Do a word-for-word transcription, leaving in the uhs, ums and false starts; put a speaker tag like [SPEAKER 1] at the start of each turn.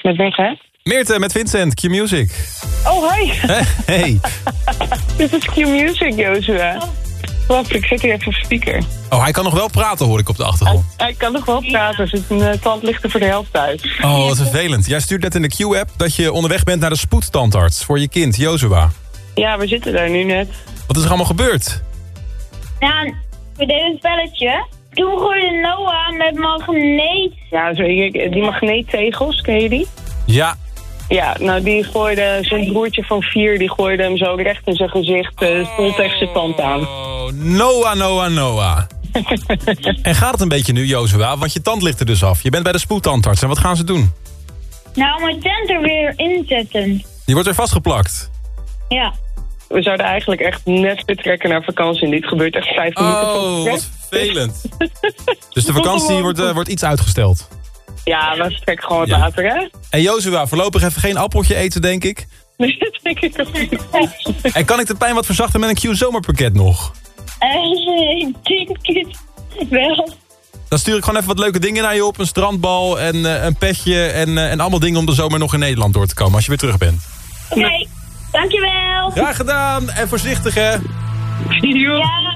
[SPEAKER 1] Met weg, hè?
[SPEAKER 2] Meerte, met Vincent, Q-Music.
[SPEAKER 1] Oh, hi.
[SPEAKER 2] Hey.
[SPEAKER 1] Dit is Q-Music, Jozua. Wacht, ik zet hier even op speaker.
[SPEAKER 2] Oh, hij kan nog wel praten, hoor ik op de achtergrond.
[SPEAKER 1] Hij, hij kan nog wel praten, er zit een uh, tand ligt er voor de helft uit.
[SPEAKER 2] Oh, wat vervelend. Jij stuurt net in de Q-app dat je onderweg bent naar de spoedtandarts voor je kind, Jozua.
[SPEAKER 1] Ja, we zitten daar nu net.
[SPEAKER 2] Wat is er allemaal gebeurd?
[SPEAKER 3] Nou, we deden een spelletje. Toen gooide Noah met magneet.
[SPEAKER 1] Ja, zo, hier, die magneettegels, ken je die?
[SPEAKER 2] Ja.
[SPEAKER 1] Ja, nou die gooide, zijn broertje van vier, die gooide hem zo recht in zijn gezicht, uh, vol tegen zijn tand aan.
[SPEAKER 2] Oh, Noah, Noah, Noah. En gaat het een beetje nu, Jozua? Want je tand ligt er dus af. Je bent bij de spoedtandarts. En wat gaan ze doen?
[SPEAKER 3] Nou, mijn tent er weer inzetten.
[SPEAKER 2] Die wordt er vastgeplakt.
[SPEAKER 3] Ja.
[SPEAKER 1] We zouden eigenlijk echt net vertrekken naar vakantie en dit gebeurt echt vijf minuten voor
[SPEAKER 2] Oh,
[SPEAKER 1] vertrek.
[SPEAKER 2] wat vervelend. Dus de vakantie wordt, uh, wordt iets uitgesteld.
[SPEAKER 1] Ja, we vertrekken gewoon wat
[SPEAKER 2] Ja.
[SPEAKER 1] later, hè?
[SPEAKER 2] En Jozua, voorlopig even geen appeltje eten, denk ik.
[SPEAKER 1] Nee, dat denk ik ook niet.
[SPEAKER 2] En kan ik de pijn wat verzachten met een Q-zomerpakket nog?
[SPEAKER 3] Uh, ik denk het wel.
[SPEAKER 2] Dan stuur ik gewoon even wat leuke dingen naar je op. Een strandbal en uh, een petje en, uh, en allemaal dingen om de zomer nog in Nederland door te komen als je weer terug bent.
[SPEAKER 3] Oké, okay. Dankjewel.
[SPEAKER 2] Graag gedaan en voorzichtig, hè.
[SPEAKER 1] Joe.
[SPEAKER 3] Ja.